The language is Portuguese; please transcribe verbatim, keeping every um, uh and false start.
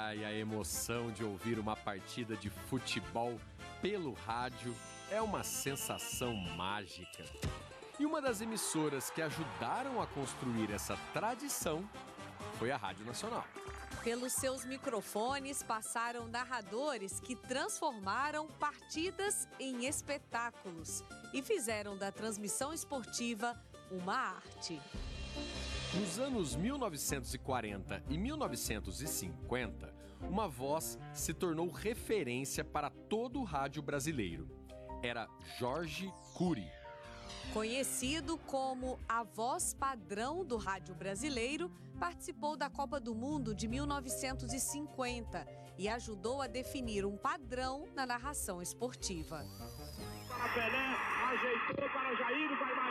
Ai, a emoção de ouvir uma partida de futebol pelo rádio é uma sensação mágica. E uma das emissoras que ajudaram a construir essa tradição foi a Rádio Nacional. Pelos seus microfones passaram narradores que transformaram partidas em espetáculos e fizeram da transmissão esportiva uma arte. Nos anos mil novecentos e quarenta e mil novecentos e cinquenta, uma voz se tornou referência para todo o rádio brasileiro. Era Jorge Cury. Conhecido como a voz padrão do rádio brasileiro, participou da Copa do Mundo de mil novecentos e cinquenta e ajudou a definir um padrão na narração esportiva. Para Pelé, ajeitou para Jair, vai